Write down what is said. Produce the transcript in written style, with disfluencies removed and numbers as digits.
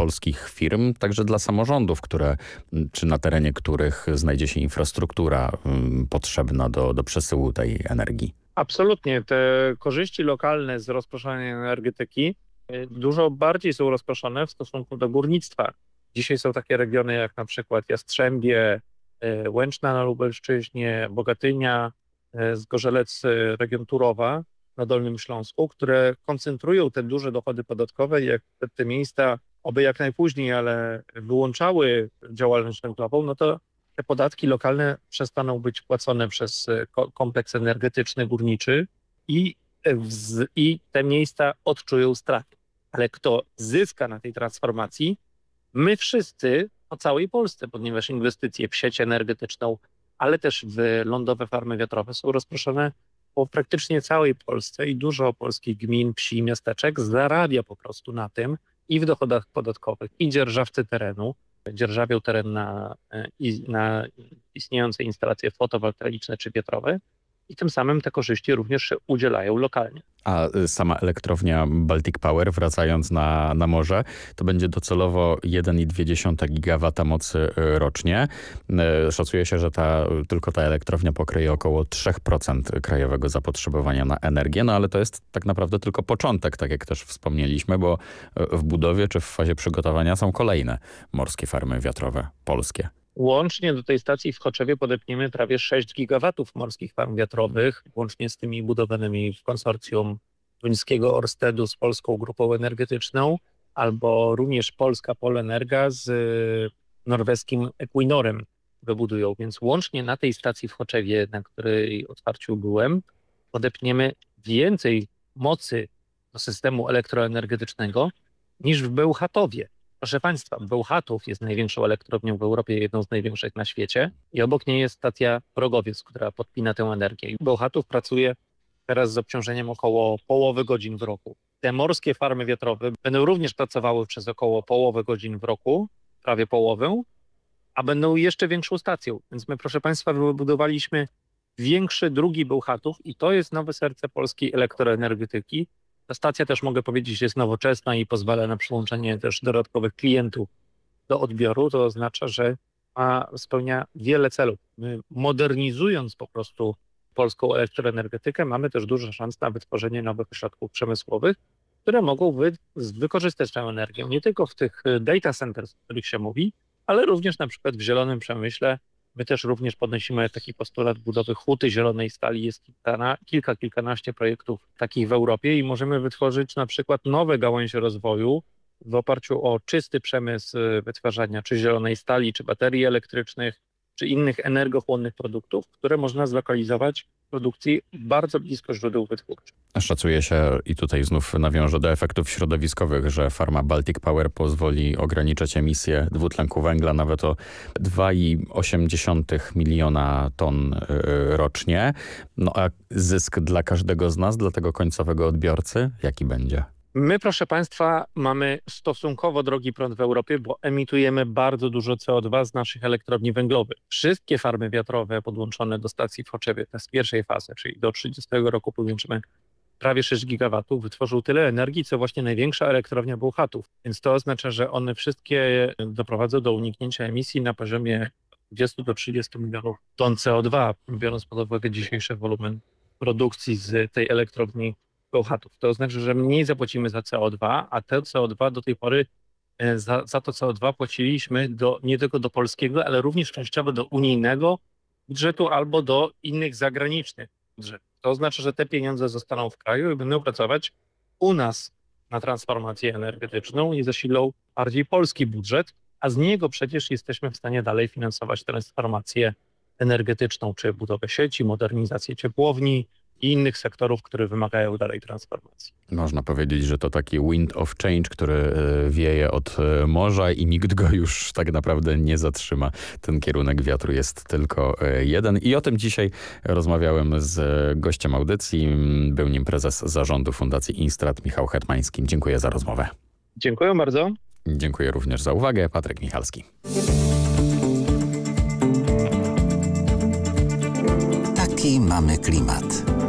polskich firm, także dla samorządów, czy na terenie których znajdzie się infrastruktura potrzebna do przesyłu tej energii. Absolutnie. Te korzyści lokalne z rozproszenia energetyki dużo bardziej są rozproszone w stosunku do górnictwa. Dzisiaj są takie regiony jak na przykład Jastrzębie, Łęczna na Lubelszczyźnie, Bogatynia, Zgorzelec, region Turowa na Dolnym Śląsku, które koncentrują te duże dochody podatkowe i jak te miejsca oby jak najpóźniej, ale wyłączały działalność węglową, no to te podatki lokalne przestaną być płacone przez kompleks energetyczny, górniczy i te miejsca odczują straty. Ale kto zyska na tej transformacji? My wszyscy po całej Polsce, ponieważ inwestycje w sieć energetyczną, ale też w lądowe farmy wiatrowe są rozproszone po praktycznie całej Polsce i dużo polskich gmin, wsi i miasteczek zarabia po prostu na tym i w dochodach podatkowych, i dzierżawcy terenu, dzierżawią teren na istniejące instalacje fotowoltaiczne czy wiatrowe i tym samym te korzyści również się udzielają lokalnie. A sama elektrownia Baltic Power, wracając na morze, to będzie docelowo 1,2 gigawata mocy rocznie. Szacuje się, że tylko ta elektrownia pokryje około 3% krajowego zapotrzebowania na energię, no ale to jest tak naprawdę tylko początek, tak jak też wspomnieliśmy, bo w budowie czy w fazie przygotowania są kolejne morskie farmy wiatrowe polskie. Łącznie do tej stacji w Choczewie podepniemy prawie 6 gigawatów morskich farm wiatrowych, łącznie z tymi budowanymi w konsorcjum duńskiego Orstedu z polską grupą energetyczną, albo również polska Polenerga z norweskim Equinorem wybudują. Więc łącznie na tej stacji w Choczewie, na której otwarciu byłem, podepniemy więcej mocy do systemu elektroenergetycznego niż w Bełchatowie. Proszę Państwa, Bełchatów jest największą elektrownią w Europie, jedną z największych na świecie i obok niej jest stacja Rogowiec, która podpina tę energię. I Bełchatów pracuje teraz z obciążeniem około połowy godzin w roku. Te morskie farmy wiatrowe będą również pracowały przez około połowę godzin w roku, prawie połowę, a będą jeszcze większą stacją. Więc my, proszę Państwa, wybudowaliśmy większy drugi Bełchatów i to jest nowe serce polskiej elektroenergetyki. Ta stacja też, mogę powiedzieć, jest nowoczesna i pozwala na przyłączenie też dodatkowych klientów do odbioru. To oznacza, że spełnia wiele celów. My, modernizując po prostu polską elektroenergetykę, mamy też duże szanse na wytworzenie nowych ośrodków przemysłowych, które mogą wykorzystać tę energię nie tylko w tych data centers, o których się mówi, ale również na przykład w zielonym przemyśle. My też również podnosimy taki postulat budowy huty zielonej stali. Jest kilkanaście projektów takich w Europie i możemy wytworzyć na przykład nowe gałęzie rozwoju w oparciu o czysty przemysł wytwarzania czy zielonej stali, czy baterii elektrycznych, czy innych energochłonnych produktów, które można zlokalizować w produkcji bardzo blisko źródeł wytwórczych. Szacuje się, i tutaj znów nawiążę do efektów środowiskowych, że farma Baltic Power pozwoli ograniczyć emisję dwutlenku węgla nawet o 2,8 miliona ton rocznie. No a zysk dla każdego z nas, dla tego końcowego odbiorcy, jaki będzie? My, proszę Państwa, mamy stosunkowo drogi prąd w Europie, bo emitujemy bardzo dużo CO2 z naszych elektrowni węglowych. Wszystkie farmy wiatrowe podłączone do stacji w Choczewie, z pierwszej fazy, czyli do 30 roku powiększymy prawie 6 gigawatów, wytworzył tyle energii, co właśnie największa elektrownia Bełchatów. Więc to oznacza, że one wszystkie doprowadzą do uniknięcia emisji na poziomie 20 do 30 milionów ton CO2, biorąc pod uwagę dzisiejszy wolumen produkcji z tej elektrowni Bełchatów. To oznacza, że mniej zapłacimy za CO2, a te CO2 do tej pory, za to CO2 płaciliśmy nie tylko do polskiego, ale również częściowo do unijnego budżetu albo do innych zagranicznych budżetów. To oznacza, że te pieniądze zostaną w kraju i będą pracować u nas na transformację energetyczną i zasilą bardziej polski budżet, a z niego przecież jesteśmy w stanie dalej finansować transformację energetyczną, czy budowę sieci, modernizację ciepłowni i innych sektorów, które wymagają dalej transformacji. Można powiedzieć, że to taki wind of change, który wieje od morza i nikt go już tak naprawdę nie zatrzyma. Ten kierunek wiatru jest tylko jeden. I o tym dzisiaj rozmawiałem z gościem audycji. Był nim prezes zarządu Fundacji Instrat Michał Hetmański. Dziękuję za rozmowę. Dziękuję bardzo. Dziękuję również za uwagę. Patryk Michalski. Taki mamy klimat.